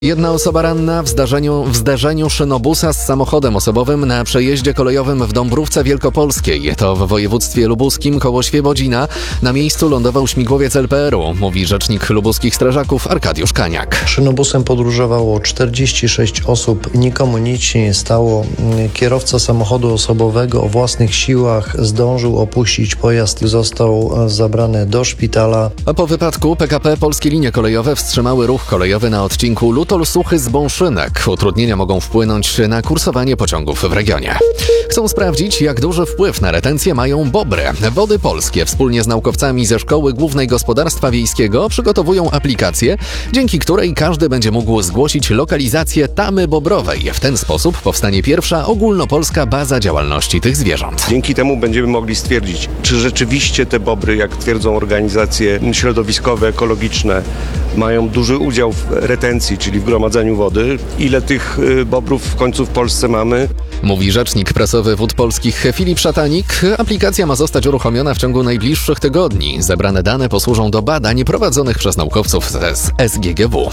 Jedna osoba ranna w zdarzeniu szynobusa z samochodem osobowym na przejeździe kolejowym w Dąbrówce Wielkopolskiej. To w województwie lubuskim koło Świebodzina. Na miejscu lądował śmigłowiec LPR-u, mówi rzecznik lubuskich strażaków Arkadiusz Kaniak. Szynobusem podróżowało 46 osób, nikomu nic się nie stało. Kierowca samochodu osobowego o własnych siłach zdążył opuścić pojazd, został zabrany do szpitala. A po wypadku PKP Polskie Linie Kolejowe wstrzymały ruch kolejowy na odcinku Lutol-Suchy z Bąszynek. Utrudnienia mogą wpłynąć na kursowanie pociągów w regionie. Chcą sprawdzić, jak duży wpływ na retencję mają bobry. Wody Polskie wspólnie z naukowcami ze Szkoły Głównej Gospodarstwa Wiejskiego przygotowują aplikację, dzięki której każdy będzie mógł zgłosić lokalizację tamy bobrowej. W ten sposób powstanie pierwsza ogólnopolska baza działalności tych zwierząt. Dzięki temu będziemy mogli stwierdzić, czy rzeczywiście te bobry, jak twierdzą organizacje środowiskowe, ekologiczne, mają duży udział w retencji, czyli w gromadzeniu wody. Ile tych bobrów w końcu w Polsce mamy? Mówi rzecznik prasowy Wód Polskich Filip Szatanik. Aplikacja ma zostać uruchomiona w ciągu najbliższych tygodni. Zebrane dane posłużą do badań prowadzonych przez naukowców z SGGW.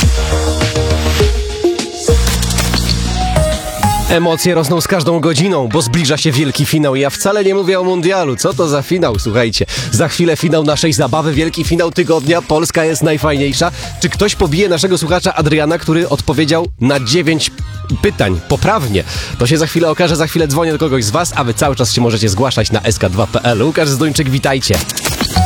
Emocje rosną z każdą godziną, bo zbliża się wielki finał. Ja wcale nie mówię o mundialu. Co to za finał? Słuchajcie, za chwilę finał naszej zabawy, wielki finał tygodnia. Polska jest najfajniejsza. Czy ktoś pobije naszego słuchacza Adriana, który odpowiedział na 9 pytań poprawnie? To się za chwilę okaże, za chwilę dzwonię do kogoś z was, a wy cały czas się możecie zgłaszać na sk2.pl. Łukasz Zduńczyk, witajcie.